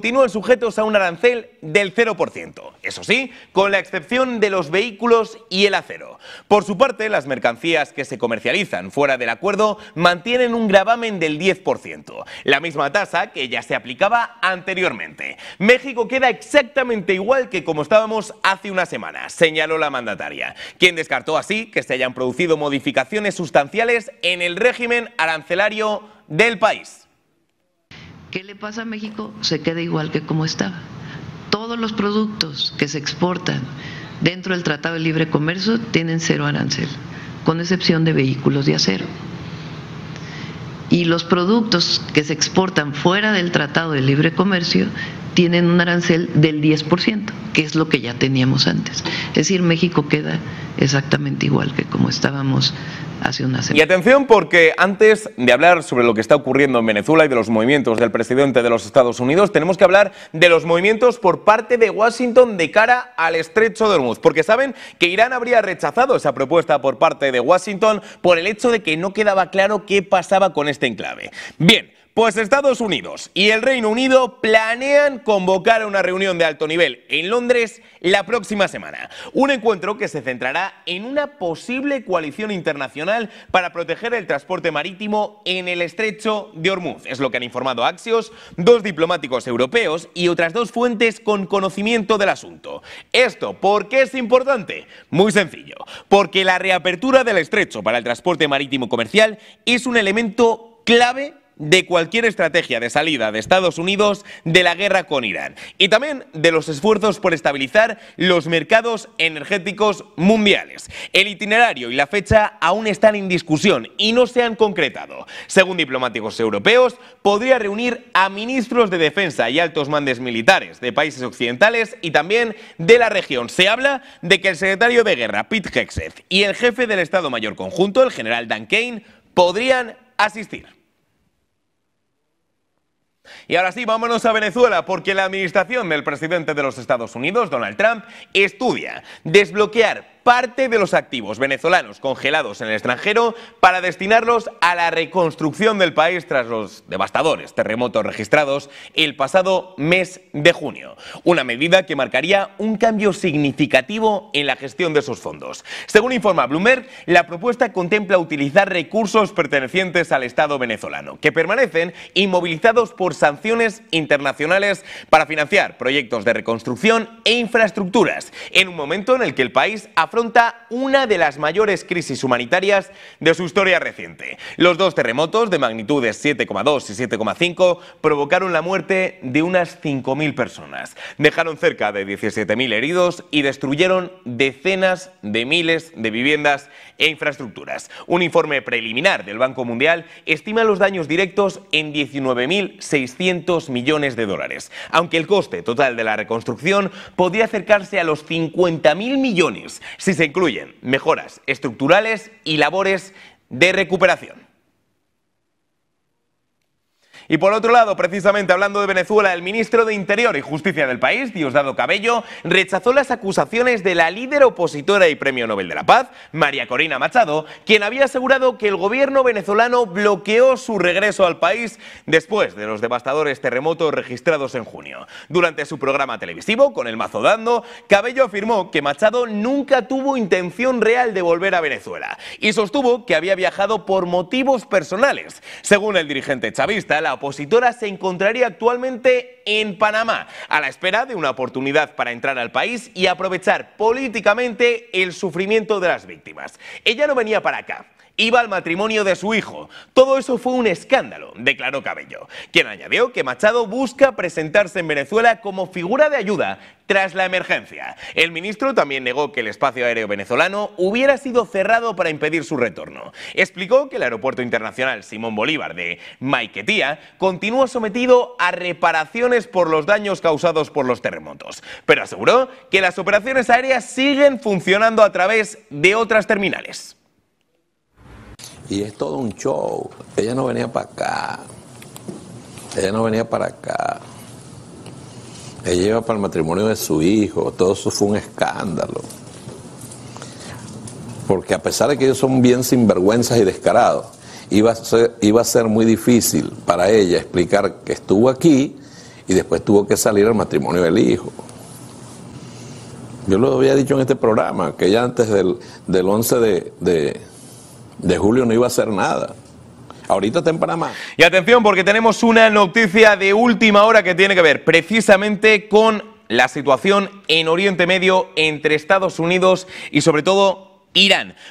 continúan sujetos a un arancel del 0%. Eso sí, con la excepción de los vehículos y el acero. Por su parte, las mercancías que se comercializan fuera del acuerdo mantienen un gravamen del 10%, la misma tasa que ya se aplicaba anteriormente. México queda exactamente igual que como estábamos hace una semana, señaló la mandataria, quien descartó así que se hayan producido modificaciones sustanciales en el régimen arancelario del país. ¿Qué le pasa a México? Se queda igual que como estaba. Todos los productos que se exportan dentro del Tratado de Libre Comercio tienen 0 arancel, con excepción de vehículos de acero. Y los productos que se exportan fuera del Tratado de Libre Comercio tienen un arancel del 10%, que es lo que ya teníamos antes. Es decir, México queda exactamente igual que como estábamos hace una semana. Y atención, porque antes de hablar sobre lo que está ocurriendo en Venezuela y de los movimientos del presidente de los Estados Unidos, tenemos que hablar de los movimientos por parte de Washington de cara al estrecho de Hormuz, porque saben que Irán habría rechazado esa propuesta por parte de Washington por el hecho de que no quedaba claro qué pasaba con este enclave. Bien, pues Estados Unidos y el Reino Unido planean convocar una reunión de alto nivel en Londres la próxima semana. Un encuentro que se centrará en una posible coalición internacional para proteger el transporte marítimo en el estrecho de Hormuz. Es lo que han informado Axios, 2 diplomáticos europeos y otras 2 fuentes con conocimiento del asunto. ¿Esto por qué es importante? Muy sencillo, porque la reapertura del estrecho para el transporte marítimo comercial es un elemento clave de cualquier estrategia de salida de Estados Unidos de la guerra con Irán y también de los esfuerzos por estabilizar los mercados energéticos mundiales. El itinerario y la fecha aún están en discusión y no se han concretado. Según diplomáticos europeos, podría reunir a ministros de defensa y altos mandos militares de países occidentales y también de la región. Se habla de que el secretario de guerra, Pete Hegseth, y el jefe del Estado Mayor Conjunto, el general Dan Kane, podrían asistir. Y ahora sí, vámonos a Venezuela, porque la administración del presidente de los Estados Unidos, Donald Trump, estudia desbloquear parte de los activos venezolanos congelados en el extranjero para destinarlos a la reconstrucción del país tras los devastadores terremotos registrados el pasado mes de junio. Una medida que marcaría un cambio significativo en la gestión de esos fondos. Según informa Bloomberg, la propuesta contempla utilizar recursos pertenecientes al Estado venezolano, que permanecen inmovilizados por sanciones internacionales para financiar proyectos de reconstrucción e infraestructuras, en un momento en el que el país afronta una de las mayores crisis humanitarias de su historia reciente. Los 2 terremotos de magnitudes 7,2 y 7,5 provocaron la muerte de unas 5.000 personas, dejaron cerca de 17.000 heridos y destruyeron decenas de miles de viviendas e infraestructuras. Un informe preliminar del Banco Mundial estima los daños directos en 19.600 millones de dólares, aunque el coste total de la reconstrucción podría acercarse a los 50.000 millones si se incluyen mejoras estructurales y labores de recuperación. Y por otro lado, precisamente hablando de Venezuela, el ministro de Interior y Justicia del país, Diosdado Cabello, rechazó las acusaciones de la líder opositora y Premio Nobel de la Paz, María Corina Machado, quien había asegurado que el gobierno venezolano bloqueó su regreso al país después de los devastadores terremotos registrados en junio. Durante su programa televisivo, Con el Mazo Dando, Cabello afirmó que Machado nunca tuvo intención real de volver a Venezuela y sostuvo que había viajado por motivos personales. Según el dirigente chavista, la opositora se encontraría actualmente en Panamá, a la espera de una oportunidad para entrar al país y aprovechar políticamente el sufrimiento de las víctimas. Ella no venía para acá, iba al matrimonio de su hijo. Todo eso fue un escándalo, declaró Cabello, quien añadió que Machado busca presentarse en Venezuela como figura de ayuda tras la emergencia. El ministro también negó que el espacio aéreo venezolano hubiera sido cerrado para impedir su retorno. Explicó que el aeropuerto internacional Simón Bolívar de Maiquetía continúa sometido a reparaciones por los daños causados por los terremotos, pero aseguró que las operaciones aéreas siguen funcionando a través de otras terminales. Y es todo un show. Ella no venía para acá. Ella no venía para acá. Ella iba para el matrimonio de su hijo. Todo eso fue un escándalo. Porque a pesar de que ellos son bien sinvergüenzas y descarados, iba a ser muy difícil para ella explicar que estuvo aquí y después tuvo que salir al matrimonio del hijo. Yo lo había dicho en este programa, que ella antes del 11 de julio no iba a hacer nada. Ahorita está en Panamá. Y atención, porque tenemos una noticia de última hora que tiene que ver precisamente con la situación en Oriente Medio entre Estados Unidos y sobre todo Irán.